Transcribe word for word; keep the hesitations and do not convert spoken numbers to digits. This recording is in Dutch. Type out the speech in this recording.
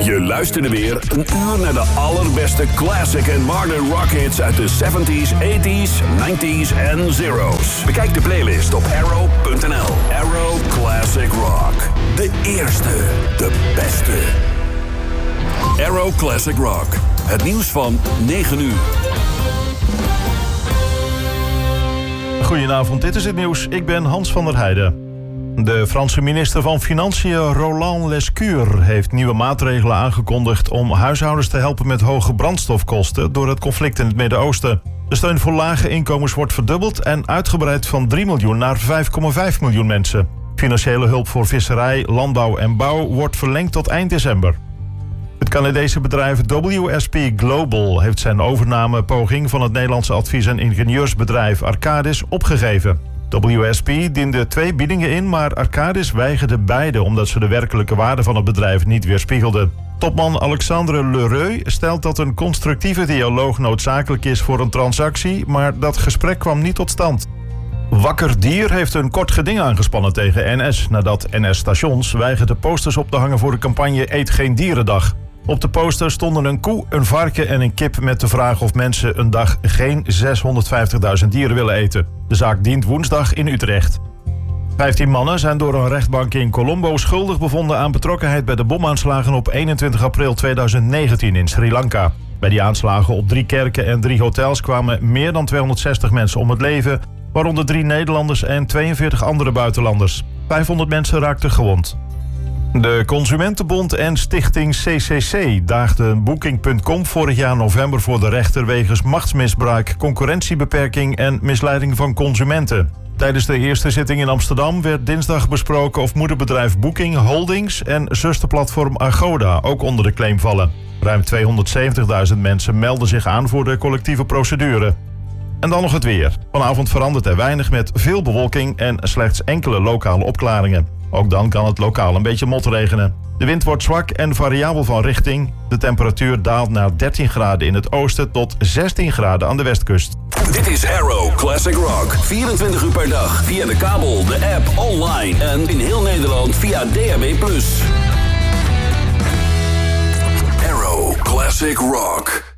Je luisterde weer een uur naar de allerbeste classic en modern rock hits uit de zeventies, tachtiger, negentiger en zero's. Bekijk de playlist op arrow punt n l. Arrow Classic Rock. De eerste, de beste. Arrow Classic Rock. Het nieuws van negen uur. Goedenavond, dit is het nieuws. Ik ben Hans van der Heijden. De Franse minister van Financiën Roland Lescure heeft nieuwe maatregelen aangekondigd om huishoudens te helpen met hoge brandstofkosten door het conflict in het Midden-Oosten. De steun voor lage inkomens wordt verdubbeld en uitgebreid van drie miljoen naar vijf komma vijf miljoen mensen. Financiële hulp voor visserij, landbouw en bouw wordt verlengd tot eind december. Het Canadese bedrijf W S P Global heeft zijn overnamepoging van het Nederlandse advies- en ingenieursbedrijf Arcadis opgegeven. W S P diende twee biedingen in, maar Arcadis weigerde beide omdat ze de werkelijke waarde van het bedrijf niet weerspiegelden. Topman Alexandre Lereux stelt dat een constructieve dialoog noodzakelijk is voor een transactie, maar dat gesprek kwam niet tot stand. Wakker Dier heeft een kort geding aangespannen tegen N S nadat N S-stations weigerden posters op te hangen voor de campagne Eet geen dierendag. Op de poster stonden een koe, een varken en een kip met de vraag of mensen een dag geen zeshonderdvijftigduizend dieren willen eten. De zaak dient woensdag in Utrecht. Vijftien mannen zijn door een rechtbank in Colombo schuldig bevonden aan betrokkenheid bij de bomaanslagen op eenentwintig april tweeduizend negentien in Sri Lanka. Bij die aanslagen op drie kerken en drie hotels kwamen meer dan tweehonderdzestig mensen om het leven, waaronder drie Nederlanders en tweeënveertig andere buitenlanders. vijfhonderd mensen raakten gewond. De Consumentenbond en stichting C C C daagden Booking punt com vorig jaar november voor de rechter wegens machtsmisbruik, concurrentiebeperking en misleiding van consumenten. Tijdens de eerste zitting in Amsterdam werd dinsdag besproken of moederbedrijf Booking Holdings en zusterplatform Agoda ook onder de claim vallen. Ruim tweehonderdzeventigduizend mensen melden zich aan voor de collectieve procedure. En dan nog het weer. Vanavond verandert er weinig met veel bewolking en slechts enkele lokale opklaringen. Ook dan kan het lokaal een beetje motregenen. De wind wordt zwak en variabel van richting. De temperatuur daalt naar dertien graden in het oosten tot zestien graden aan de westkust. Dit is Arrow Classic Rock. vierentwintig uur per dag via de kabel, de app, online en in heel Nederland via D A B plus. Arrow Classic Rock.